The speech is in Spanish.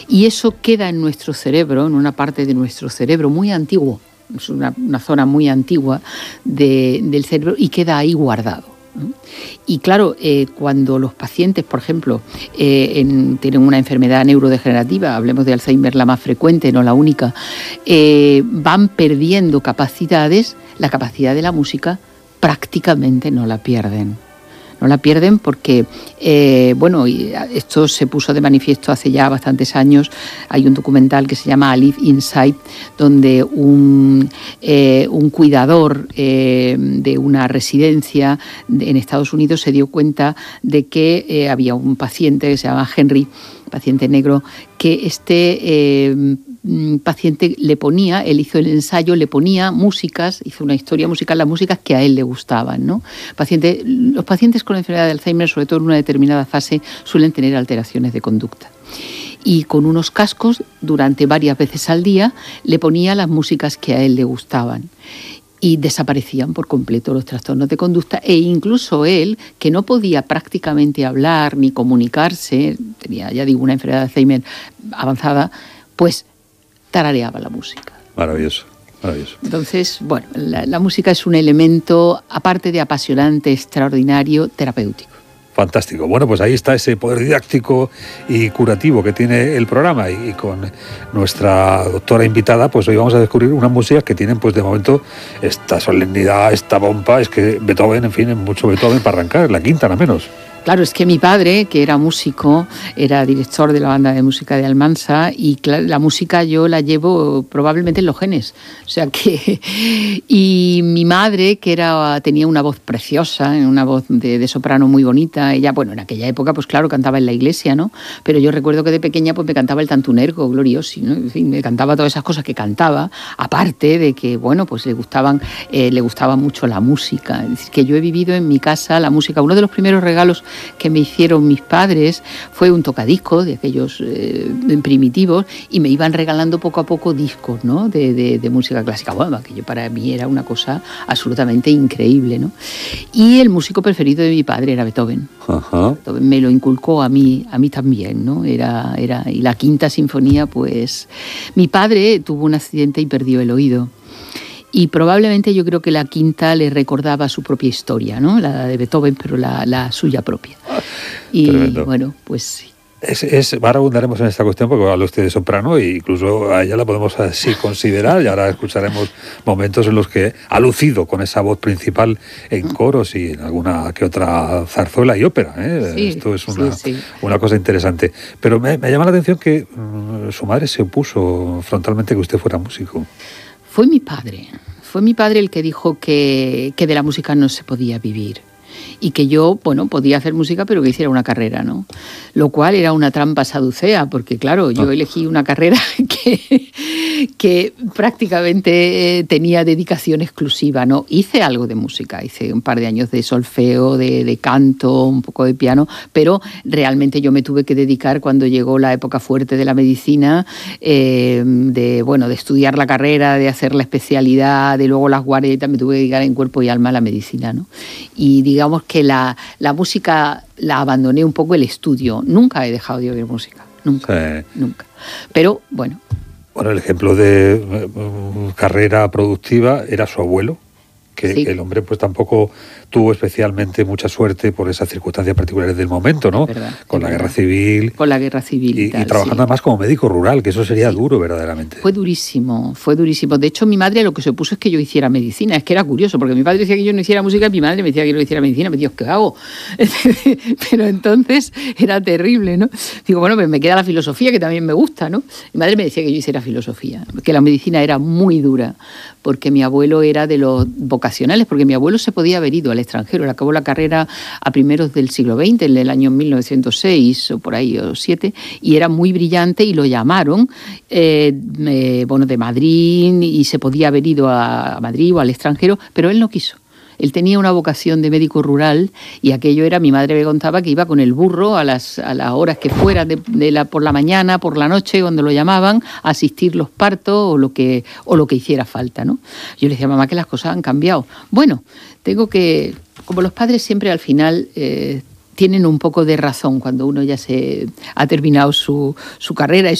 Y eso queda en nuestro cerebro, en una parte de nuestro cerebro muy antiguo, es una zona muy antigua del cerebro y queda ahí guardado, ¿no? Y claro, cuando los pacientes, por ejemplo, tienen una enfermedad neurodegenerativa, hablemos de Alzheimer, la más frecuente, no la única, van perdiendo capacidades, la capacidad de la música prácticamente no la pierden. No la pierden porque, esto se puso de manifiesto hace ya bastantes años. Hay un documental que se llama Live Inside, donde un cuidador de una residencia en Estados Unidos se dio cuenta de que había un paciente que se llama Henry, paciente negro, que paciente él hizo el ensayo, le ponía músicas, hizo una historia musical, las músicas que a él le gustaban, ¿no? Los pacientes con enfermedad de Alzheimer, sobre todo en una determinada fase, suelen tener alteraciones de conducta. Y con unos cascos, durante varias veces al día, le ponía las músicas que a él le gustaban. Y desaparecían por completo los trastornos de conducta, e incluso él, que no podía prácticamente hablar ni comunicarse, tenía, ya digo, una enfermedad de Alzheimer avanzada, pues tarareaba la música. Maravilloso, maravilloso. Entonces, bueno, la música es un elemento, aparte de apasionante, extraordinario, terapéutico. Fantástico. Bueno, pues ahí está ese poder didáctico y curativo que tiene el programa, y con nuestra doctora invitada, pues hoy vamos a descubrir unas músicas que tienen, pues de momento, esta solemnidad, esta pompa. Es que Beethoven, en fin, mucho Beethoven para arrancar, la quinta, al menos. Claro, es que mi padre, que era músico, era director de la banda de música de Almansa, y claro, la música yo la llevo probablemente en los genes. O sea que... Y mi madre, que tenía una voz preciosa, una voz de soprano muy bonita. Ella, bueno, en aquella época, pues claro, cantaba en la iglesia, ¿no? Pero yo recuerdo que de pequeña pues me cantaba el Tantunergo Gloriosi, ¿no? En fin, me cantaba todas esas cosas que cantaba, aparte de que, bueno, pues le gustaba mucho la música. Es decir, que yo he vivido en mi casa la música. Uno de los primeros regalos que me hicieron mis padres fue un tocadiscos de aquellos primitivos, y me iban regalando poco a poco discos, ¿no? de música clásica. Bueno, aquello para mí era una cosa absolutamente increíble, ¿no? Y el músico preferido de mi padre era Beethoven. Ajá. Beethoven me lo inculcó a mí también, ¿no? Y la quinta sinfonía, pues mi padre tuvo un accidente y perdió el oído. Y probablemente yo creo que la quinta le recordaba su propia historia, ¿no? La de Beethoven, pero la suya propia. Y tremendo. Bueno, pues sí. Ahora abundaremos en esta cuestión porque habla usted de soprano, e incluso a ella la podemos así considerar, y ahora escucharemos momentos en los que ha lucido con esa voz principal en coros y en alguna que otra zarzuela y ópera, ¿eh? Sí, esto es sí. una cosa interesante. Pero me llama la atención que su madre se opuso frontalmente que usted fuera músico. Fue mi padre el que dijo que de la música no se podía vivir, y que yo, bueno, podía hacer música, pero que hiciera una carrera, ¿no? Lo cual era una trampa saducea, porque claro, yo elegí una carrera que prácticamente tenía dedicación exclusiva, ¿no? Hice algo de música, hice un par de años de solfeo, de canto, un poco de piano, pero realmente yo me tuve que dedicar, cuando llegó la época fuerte de la medicina, de estudiar la carrera, de hacer la especialidad, de luego las guardias, y tal, me tuve que dedicar en cuerpo y alma a la medicina, ¿no? Y digamos que la música la abandoné un poco, el estudio. Nunca he dejado de oír música, nunca. Pero bueno. Bueno, el ejemplo de carrera productiva era su abuelo, que el hombre pues tampoco tuvo especialmente mucha suerte por esas circunstancias particulares del momento, ¿no? Con la guerra civil. Con la guerra civil y trabajando además como médico rural, que eso sería duro verdaderamente. Fue durísimo. De hecho, mi madre lo que se opuso es que yo hiciera medicina. Es que era curioso, porque mi padre decía que yo no hiciera música y mi madre me decía que yo no hiciera medicina. Me digo, ¿qué hago? Pero entonces era terrible, ¿no? Digo, bueno, pues me queda la filosofía, que también me gusta, ¿no? Mi madre me decía que yo hiciera filosofía, que la medicina era muy dura, porque mi abuelo era de los vocacionales, porque mi abuelo se podía haber ido al extranjero. Él acabó la carrera a primeros del siglo XX, en el año 1906 o por ahí, o 7, y era muy brillante, y lo llamaron de Madrid, y se podía haber ido a Madrid o al extranjero, pero él no quiso. Él tenía una vocación de médico rural, y aquello era, mi madre me contaba que iba con el burro a las horas que fuera, por la mañana, por la noche, cuando lo llamaban, a asistir los partos o lo que hiciera falta, ¿no? Yo le decía, mamá, que las cosas han cambiado. Bueno, como los padres siempre al final tienen un poco de razón cuando uno ya se ha terminado su carrera y